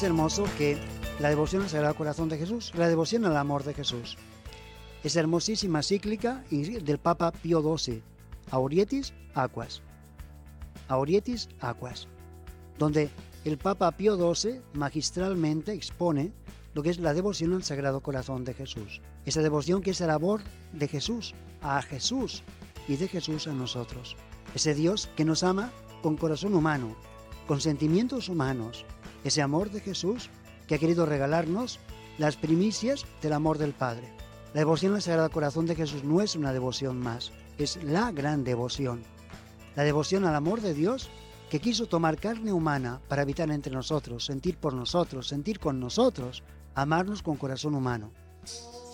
Es hermoso que la devoción al Sagrado Corazón de Jesús, la devoción al amor de Jesús. Esa hermosísima encíclica del Papa Pío XII, Aurietis Aquas. Aurietis Aquas, donde el Papa Pío XII magistralmente expone lo que es la devoción al Sagrado Corazón de Jesús. Esa devoción que es el amor de Jesús a Jesús y de Jesús a nosotros. Ese Dios que nos ama con corazón humano, con sentimientos humanos. Ese amor de Jesús que ha querido regalarnos las primicias del amor del Padre. La devoción al Sagrado Corazón de Jesús no es una devoción más, es la gran devoción. La devoción al amor de Dios que quiso tomar carne humana para habitar entre nosotros, sentir por nosotros, sentir con nosotros, amarnos con corazón humano.